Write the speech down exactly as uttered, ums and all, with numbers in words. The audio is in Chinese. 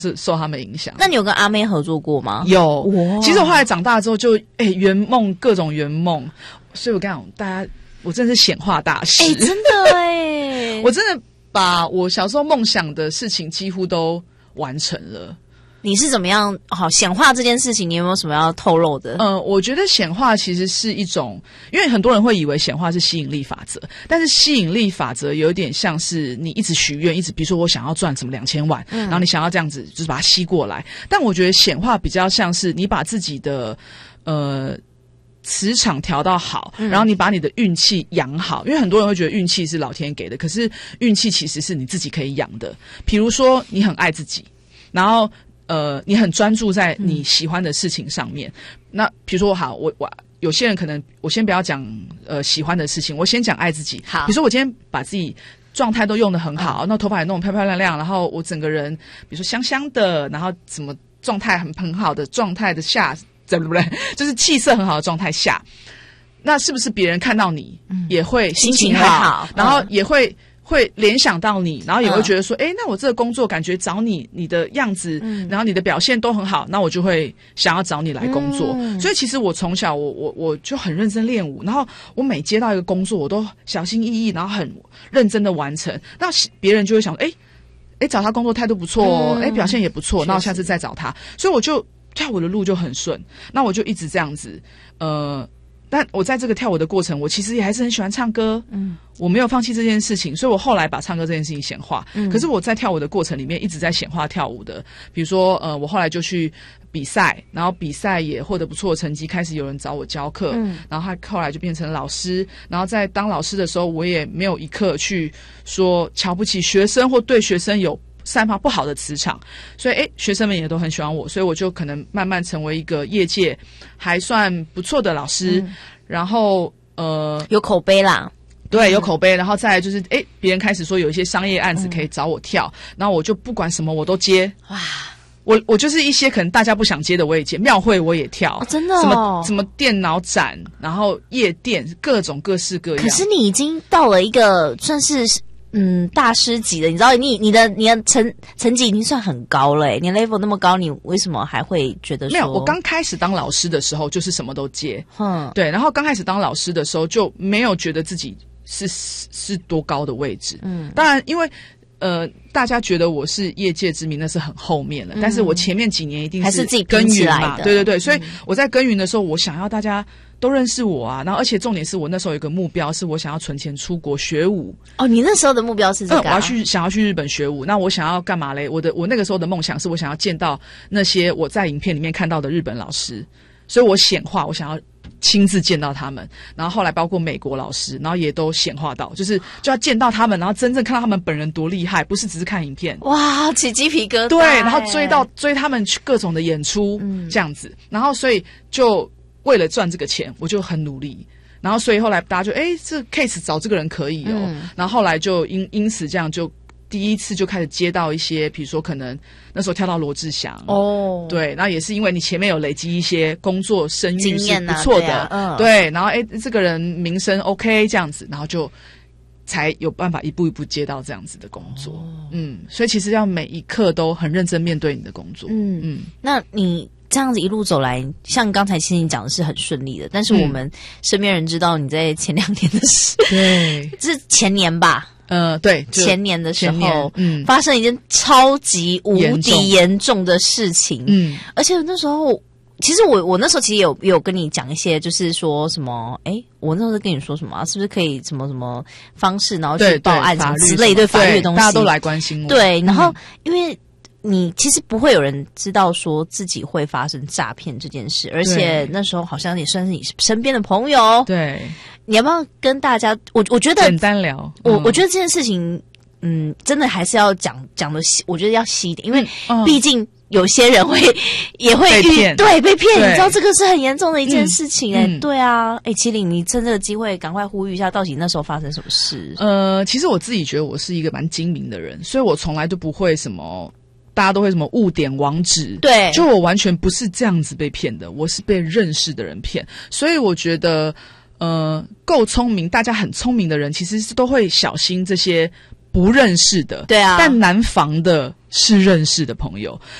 是受他们影响。 那你有跟阿妹合作过吗？ 有，其实我后来长大之后就哎圆梦各种圆梦，所以我跟你讲，大家我真的是显化大师， 哎，真的哎， 我真的把我小时候梦想的事情几乎都完成了。 你是怎么样？好，显化这件事情，你有没有什么要透露的？ 呃，我觉得显化其实是一种，因为很多人会以为显化是吸引力法则，但是吸引力法则有点像是你一直许愿，一直比如说我想要赚什么两千万，嗯，然后你想要这样子，就是把它吸过来。但我觉得显化比较像是你把自己的呃磁场调到好，然后你把你的运气养好，因为很多人会觉得运气是老天给的，可是运气其实是你自己可以养的。比如说你很爱自己，然后呃，你很专注在你喜欢的事情上面。嗯、那比如说，好，我我有些人可能，我先不要讲呃喜欢的事情，我先讲爱自己。 好， 比如说我今天把自己状态都用得很好，嗯、那头发也弄得漂漂亮亮，然后我整个人比如说香香的，然后怎么状态很很好的状态的下，对不对？就是气色很好的状态下，那是不是别人看到你、嗯、也会心情好， 好然后也会。嗯会联想到你，然后也会觉得说，哎、嗯，那我这个工作感觉找你，你的样子，嗯、然后你的表现都很好，那我就会想要找你来工作。嗯、所以其实我从小我我我就很认真练舞，然后我每接到一个工作，我都小心翼翼，然后很认真的完成。那别人就会想，哎哎，找他工作态度不错哦，哎、嗯，表现也不错，那我下次再找他。所以我就跳舞的路就很顺，那我就一直这样子，呃。但我在这个跳舞的过程，我其实也还是很喜欢唱歌，嗯，我没有放弃这件事情，所以我后来把唱歌这件事情显化。嗯，可是我在跳舞的过程里面一直在显化跳舞的，比如说呃，我后来就去比赛，然后比赛也获得不错的成绩，开始有人找我教课，嗯，然后他后来就变成老师，然后在当老师的时候，我也没有一刻去说瞧不起学生或对学生有散发不好的磁场，所以诶学生们也都很喜欢我，所以我就可能慢慢成为一个业界还算不错的老师，嗯、然后呃有口碑啦， 对，有口碑，然后再来就是诶别人开始说有一些商业案子可以找我跳，嗯、然后我就不管什么我都接，哇。我我就是一些可能大家不想接的我也接，庙会我也跳， 哦、真的、哦， 什么什么电脑展，然后夜店，各种各式各样。 可是你已经到了一个算是。嗯，大师级的，你知道，你你的你的层层级已经算很高了，你 level 那么高，你为什么还会觉得说？ 没有，我刚开始当老师的时候就是什么都接，嗯，对，然后刚开始当老师的时候就没有觉得自己是是多高的位置，嗯，当然因为呃大家觉得我是业界知名，那是很后面了，嗯、但是我前面几年一定是还是自己耕耘嘛，对对对，所以嗯、 我在耕耘的时候，我想要大家。都认识我啊，然后而且重点是我那时候有一个目标，是我想要存钱出国学舞。 哦，你那时候的目标是这个、啊？ 嗯，我要去想要去日本学舞。那我想要干嘛嘞？我的我那个时候的梦想是我想要见到那些我在影片里面看到的日本老师，所以我显化，我想要亲自见到他们。然后后来包括美国老师，然后也都显化到，就是就要见到他们，然后真正看到他们本人多厉害，不是只是看影片。 哇，起鸡皮疙瘩。 对，然后追到追他们去各种的演出，嗯，这样子。然后所以就。为了赚这个钱，我就很努力，然后所以后来大家就哎，这 case 找这个人可以哦，嗯、然后后来就因因此这样就第一次就开始接到一些，比如说可能那时候跳到罗志祥哦，对，然后也是因为你前面有累积一些工作声誉是不错的，啊啊嗯、对，然后哎这个人名声 OK 这样子，然后就才有办法一步一步接到这样子的工作，哦、嗯，所以其实要每一刻都很认真面对你的工作，嗯嗯，那你。这样子一路走来，像刚才其实你讲的是很顺利的，但是我们身边人知道你在前两年的事， 对， 是前年吧？ 呃，对， 前年的时候，嗯，发生一件超级无敌严重的事情，嗯，而且那时候，其实我我那时候其实也有也有跟你讲一些，就是说什么，哎，我那时候跟你说什么、啊，是不是可以什么什么方式，然后去报案什么之类对法律的东西， 大家都来关心我， 对，然后、嗯、因为。你其实不会有人知道说自己会发生诈骗这件事，而且那时候好像也算是你身边的朋友。 对， 你要不要跟大家？我我觉得简单聊。 我、嗯、我觉得这件事情，嗯，真的还是要讲讲的，我觉得要细一点，因为毕竟有些人会也会被骗， 对，被骗。你知道这个是很严重的一件事情哎、欸嗯嗯，对啊，哎，麒麟，你趁这个机会赶快呼吁一下，到底那时候发生什么事？ 呃，其实我自己觉得我是一个蛮精明的人，所以我从来都不会什么。大家都会什么误点网址， 对， 就我完全不是这样子被骗的，我是被认识的人骗，所以我觉得，呃，够聪明，大家很聪明的人，其实是都会小心这些不认识的， 对啊， 但难防的是认识的朋友。